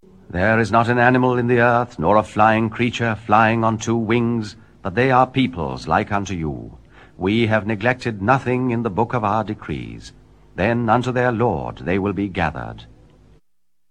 There is not an animal in the earth, nor a flying creature flying on 2 wings, but they are peoples like unto you. We have neglected nothing in the book of our decrees. Then unto their Lord they will be gathered.